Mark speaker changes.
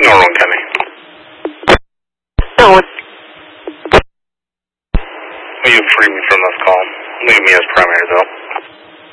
Speaker 1: Northern County.
Speaker 2: No.
Speaker 1: Will you free me from this call? Leave me as primary, though.